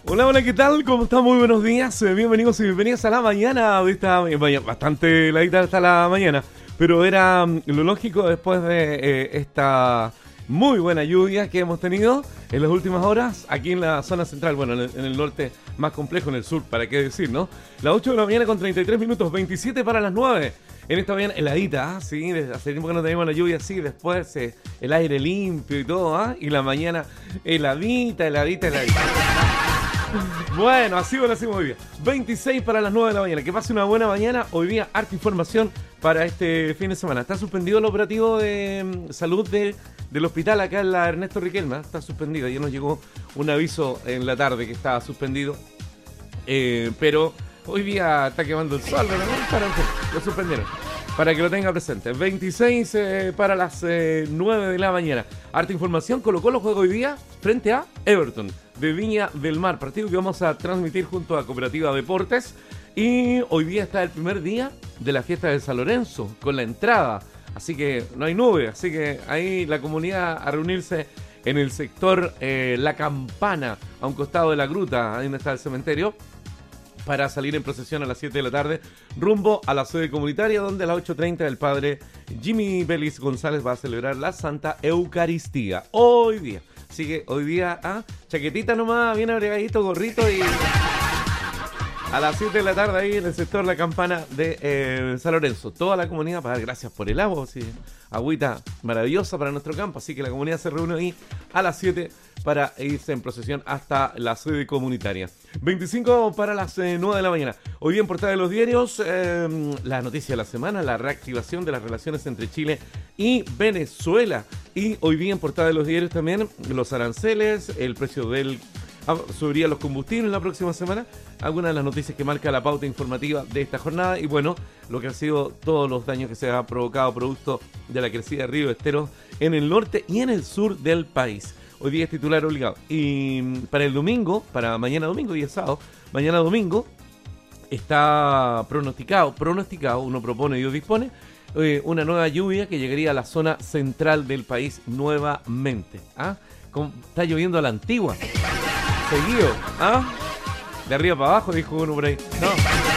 Hola, hola, ¿qué tal? ¿Cómo están? Muy buenos días. Bienvenidos y bienvenidas a la mañana de esta bastante heladita hasta la mañana. Pero era lo lógico después de esta muy buena lluvia que hemos tenido en las últimas horas aquí en la zona central. Bueno, en el norte más complejo, en el sur, para qué decir, ¿no? Las 8 de la mañana con 33 minutos, 27 para las 9. En esta mañana heladita, sí, hace tiempo que no teníamos la lluvia así, después el aire limpio y todo, y la mañana heladita, heladita, heladita. Bueno, así lo hacemos hoy día. 26 para las 9 de la mañana. Que pase una buena mañana. Hoy día, harta información para este fin de semana. Está suspendido el operativo de salud del hospital acá en la Ernesto Riquelme. Está suspendido. Ya nos llegó un aviso en la tarde que estaba suspendido. Pero hoy día está quemando el sol. Pero lo suspendieron. Para que lo tenga presente. 26 para las 9 de la mañana. Harta información. Colo-Colo juega hoy día frente a Everton de Viña del Mar. Partido que vamos a transmitir junto a Cooperativa Deportes. Y hoy día está el primer día de la fiesta de San Lorenzo con la entrada. Así que no hay nube. Así que ahí la comunidad a reunirse en el sector La Campana, a un costado de la gruta, ahí donde está el cementerio, para salir en procesión a las 7 de la tarde, rumbo a la sede comunitaria, donde a las 8:30 el padre Jimmy Belis González va a celebrar la Santa Eucaristía. Hoy día. Así que hoy día, chaquetita nomás, bien abrigadito, gorrito y a las 7 de la tarde ahí en el sector La Campana de San Lorenzo. Toda la comunidad para dar gracias por el agua, sí, agüita maravillosa para nuestro campo. Así que la comunidad se reúne ahí a las 7 para irse en procesión hasta la sede comunitaria. 25 para las 9 de la mañana. Hoy día en portada de los diarios, la noticia de la semana, la reactivación de las relaciones entre Chile y Venezuela. Y hoy día en portada de los diarios también los aranceles, el precio del... subiría los combustibles la próxima semana. Algunas de las noticias que marca la pauta informativa de esta jornada. Y bueno, lo que han sido todos los daños que se han provocado producto de la crecida de ríos esteros en el norte y en el sur del país. Hoy día es titular obligado. Y para el domingo, para mañana domingo, y el sábado, mañana domingo, está pronosticado, uno propone, Dios dispone, una nueva lluvia que llegaría a la zona central del país nuevamente. Está lloviendo a la antigua. Seguido, de arriba para abajo, dijo uno por ahí. No.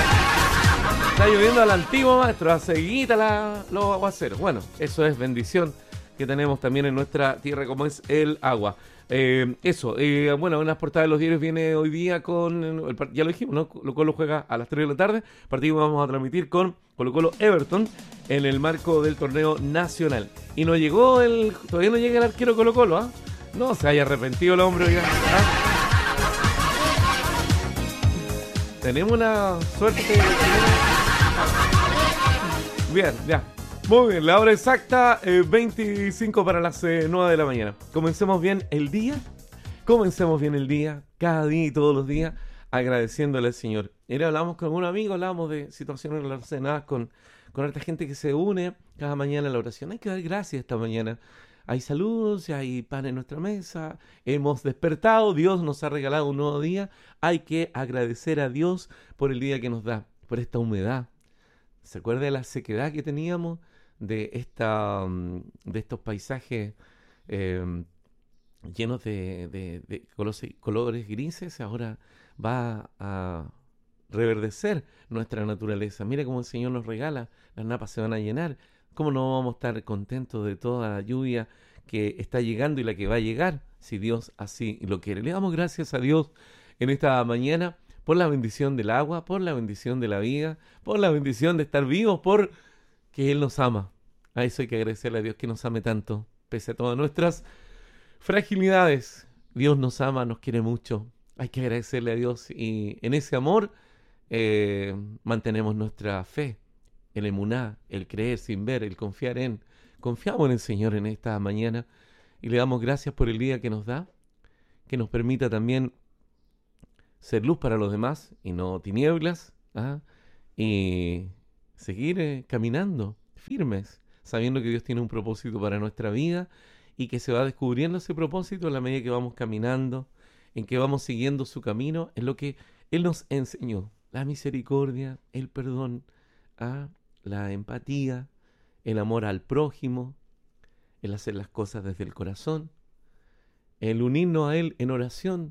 Está lloviendo a la antigua, maestro, a seguida los aguaceros. Bueno, eso es bendición que tenemos también en nuestra tierra, como es el agua. Bueno, en las portadas de los diarios viene hoy día con, ya lo dijimos, ¿no? Colo-Colo juega a las 3 de la tarde, partido que vamos a transmitir con Colo-Colo Everton en el marco del torneo nacional. Y no llegó todavía no llega el arquero Colo-Colo, No se haya arrepentido el hombre, oiga. Tenemos una suerte. Bien, ya. Muy bien, la hora exacta, 25 para las 9 de la mañana. Comencemos bien el día. Cada día y todos los días, agradeciéndole al Señor. Ayer hablamos con un amigo, hablábamos de situaciones relacionadas con esta gente que se une cada mañana a la oración. Hay que dar gracias esta mañana. Hay saludos, hay pan en nuestra mesa, hemos despertado, Dios nos ha regalado un nuevo día. Hay que agradecer a Dios por el día que nos da, por esta humedad. ¿Se acuerda de la sequedad que teníamos? De estos paisajes llenos de colores grises. Ahora va a reverdecer nuestra naturaleza. Mira cómo el Señor nos regala, las napas se van a llenar. ¿Cómo no vamos a estar contentos de toda la lluvia que está llegando y la que va a llegar, si Dios así lo quiere? Le damos gracias a Dios en esta mañana por la bendición del agua, por la bendición de la vida, por la bendición de estar vivos, por que Él nos ama. A eso hay que agradecerle a Dios que nos ame tanto, pese a todas nuestras fragilidades. Dios nos ama, nos quiere mucho. Hay que agradecerle a Dios y en ese amor mantenemos nuestra fe. El emuná, el creer sin ver, el confiar en. Confiamos en el Señor en esta mañana y le damos gracias por el día que nos da, que nos permita también ser luz para los demás y no tinieblas, y seguir caminando firmes, sabiendo que Dios tiene un propósito para nuestra vida y que se va descubriendo ese propósito en la medida que vamos caminando, en que vamos siguiendo su camino, en lo que Él nos enseñó, la misericordia, el perdón, la empatía, el amor al prójimo, el hacer las cosas desde el corazón, el unirnos a Él en oración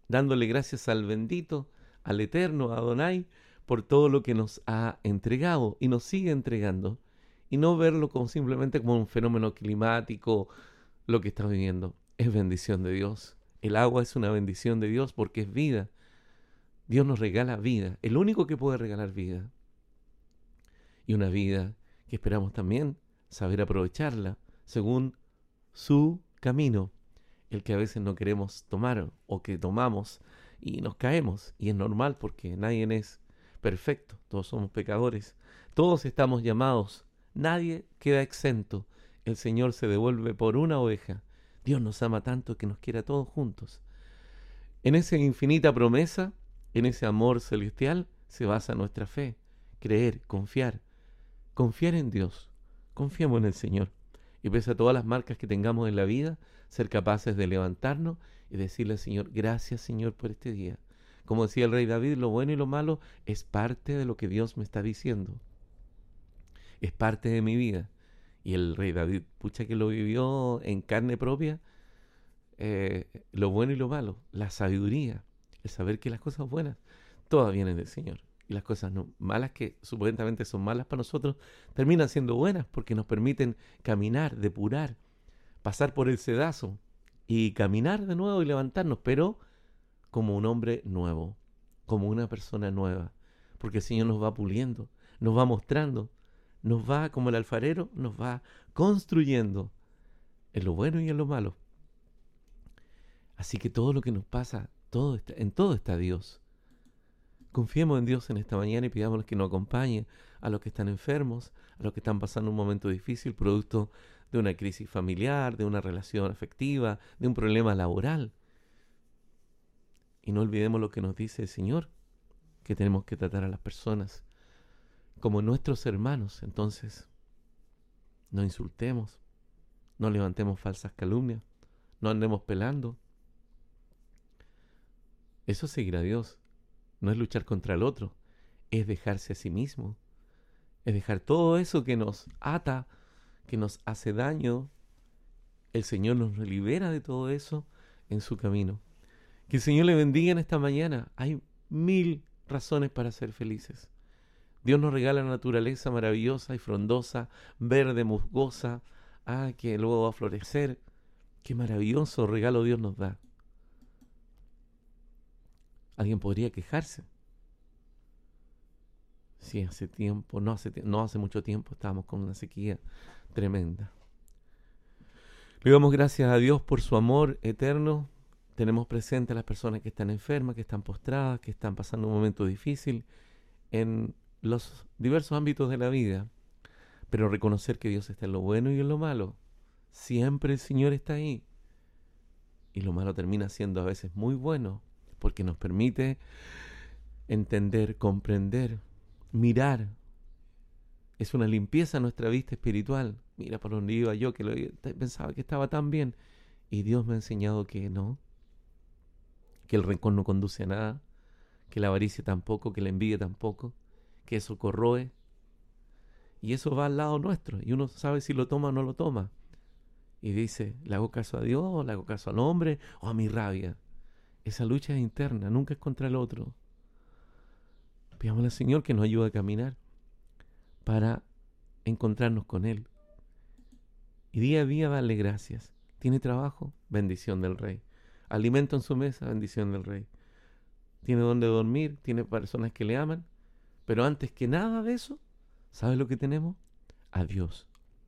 dándole gracias al bendito, al eterno, a Adonai, por todo lo que nos ha entregado y nos sigue entregando. Y no verlo como simplemente como un fenómeno climático, lo que estamos viviendo. Es bendición de Dios. El agua es una bendición de Dios porque es vida. Dios nos regala vida, el único que puede regalar vida. Y una vida que esperamos también saber aprovecharla según su camino, el que a veces no queremos tomar o que tomamos y nos caemos. Y es normal porque nadie es perfecto, todos somos pecadores, todos estamos llamados, nadie queda exento. El Señor se devuelve por una oveja. Dios nos ama tanto que nos quiere a todos juntos. En esa infinita promesa, en ese amor celestial, se basa nuestra fe. Creer, confiar en Dios. Confiemos en el Señor. Y pese a todas las marcas que tengamos en la vida, ser capaces de levantarnos y decirle al Señor, gracias Señor por este día. Como decía el rey David, lo bueno y lo malo es parte de lo que Dios me está diciendo. Es parte de mi vida. Y el rey David, pucha que lo vivió en carne propia, lo bueno y lo malo, la sabiduría, el saber que las cosas buenas, todas vienen del Señor. Y las cosas malas, que supuestamente son malas para nosotros, terminan siendo buenas porque nos permiten caminar, depurar, pasar por el sedazo y caminar de nuevo y levantarnos, pero como un hombre nuevo, como una persona nueva, porque el Señor nos va puliendo, nos va mostrando, nos va, como el alfarero, nos va construyendo en lo bueno y en lo malo. Así que todo lo que nos pasa, en todo está Dios. Confiemos en Dios en esta mañana y pidámosle que nos acompañe a los que están enfermos, a los que están pasando un momento difícil producto de una crisis familiar, de una relación afectiva, de un problema laboral. Y no olvidemos lo que nos dice el Señor, que tenemos que tratar a las personas como nuestros hermanos. Entonces, no insultemos, no levantemos falsas calumnias, no andemos pelando. Eso es seguir a Dios. No es luchar contra el otro, es dejarse a sí mismo, es dejar todo eso que nos ata, que nos hace daño. El Señor nos libera de todo eso en su camino. Que el Señor le bendiga en esta mañana. Hay 1000 razones para ser felices. Dios nos regala la naturaleza maravillosa y frondosa, verde, musgosa, que luego va a florecer. Qué maravilloso regalo Dios nos da. Alguien podría quejarse. Sí, no hace mucho tiempo estábamos con una sequía tremenda. Le damos gracias a Dios por su amor eterno. Tenemos presente a las personas que están enfermas, que están postradas, que están pasando un momento difícil en los diversos ámbitos de la vida. Pero reconocer que Dios está en lo bueno y en lo malo. Siempre el Señor está ahí. Y lo malo termina siendo a veces muy bueno, porque nos permite entender, comprender, mirar. Es una limpieza a nuestra vista espiritual. Mira por donde iba yo, que pensaba que estaba tan bien. Y Dios me ha enseñado que no. Que el rencor no conduce a nada. Que la avaricia tampoco, que la envidia tampoco. Que eso corroe. Y eso va al lado nuestro. Y uno sabe si lo toma o no lo toma. Y dice, ¿le hago caso a Dios? ¿Le hago caso al hombre? ¿O a mi rabia? Esa lucha es interna, nunca es contra el otro. Pidámosle al Señor que nos ayude a caminar para encontrarnos con Él. Y día a día darle gracias. ¿Tiene trabajo? Bendición del Rey. Alimento en su mesa, bendición del Rey. ¿Tiene donde dormir? ¿Tiene personas que le aman? Pero antes que nada de eso, ¿sabes lo que tenemos? A Dios.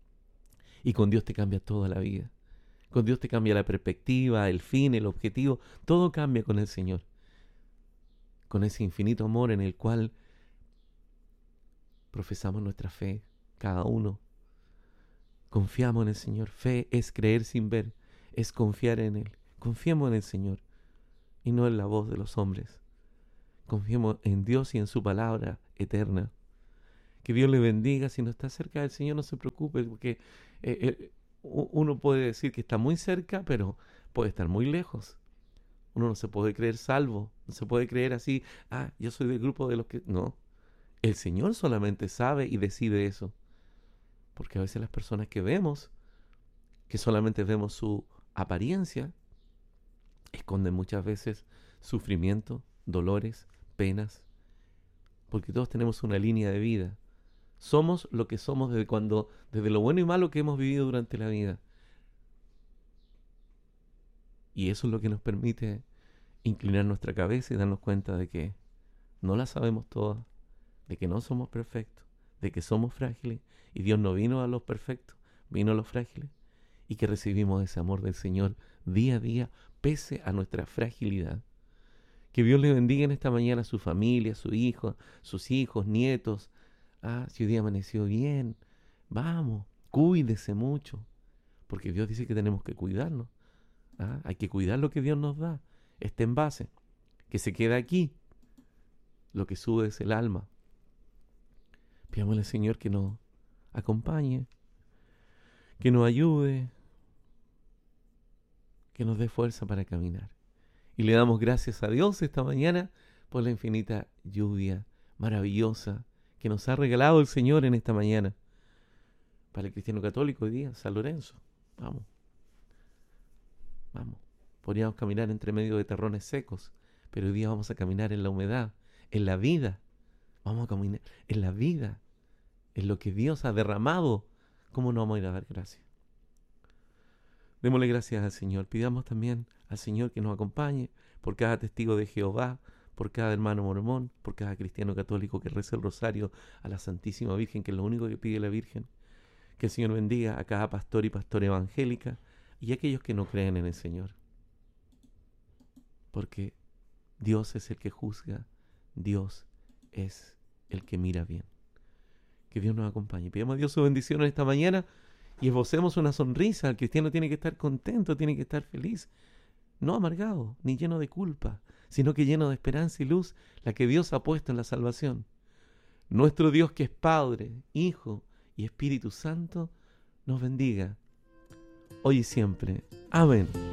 Y con Dios te cambia toda la vida. Con Dios te cambia la perspectiva, el fin, el objetivo. Todo cambia con el Señor. Con ese infinito amor en el cual profesamos nuestra fe, cada uno. Confiamos en el Señor. Fe es creer sin ver, es confiar en Él. Confiemos en el Señor y no en la voz de los hombres. Confiemos en Dios y en su palabra eterna. Que Dios le bendiga. Si no está cerca del Señor, no se preocupe, porque uno puede decir que está muy cerca, pero puede estar muy lejos. Uno no se puede creer salvo, no se puede creer así, yo soy del grupo de los que... No, el Señor solamente sabe y decide eso. Porque a veces las personas que vemos, que solamente vemos su apariencia, esconden muchas veces sufrimiento, dolores, penas, porque todos tenemos una línea de vida. Somos lo que somos desde lo bueno y malo que hemos vivido durante la vida. Y eso es lo que nos permite inclinar nuestra cabeza y darnos cuenta de que no la sabemos todas, de que no somos perfectos, de que somos frágiles, y Dios no vino a los perfectos, vino a los frágiles, y que recibimos ese amor del Señor día a día, pese a nuestra fragilidad. Que Dios le bendiga en esta mañana a su familia, a su hijo, sus hijos, nietos. Si hoy día amaneció bien, vamos, cuídese mucho, porque Dios dice que tenemos que cuidarnos. Hay que cuidar lo que Dios nos da, este envase, que se queda aquí. Lo que sube es el alma. Pidámosle al Señor que nos acompañe, que nos ayude, que nos dé fuerza para caminar. Y le damos gracias a Dios esta mañana por la infinita lluvia maravillosa que nos ha regalado el Señor en esta mañana. Para el cristiano católico hoy día, San Lorenzo. Vamos. Podríamos caminar entre medio de terrones secos, pero hoy día vamos a caminar en la humedad, en la vida. Vamos a caminar en la vida, en lo que Dios ha derramado. ¿Cómo no vamos a ir a dar gracias? Démosle gracias al Señor. Pidamos también al Señor que nos acompañe por cada testigo de Jehová, por cada hermano mormón, por cada cristiano católico que reza el rosario a la Santísima Virgen, que es lo único que pide la Virgen. Que el Señor bendiga a cada pastor y pastora evangélica y a aquellos que no creen en el Señor. Porque Dios es el que juzga, Dios es el que mira bien. Que Dios nos acompañe. Pidamos a Dios su bendición en esta mañana y esbocemos una sonrisa. El cristiano tiene que estar contento, tiene que estar feliz, no amargado ni lleno de culpa, sino que lleno de esperanza y luz, la que Dios ha puesto en la salvación. Nuestro Dios, que es Padre, Hijo y Espíritu Santo, nos bendiga hoy y siempre. Amén.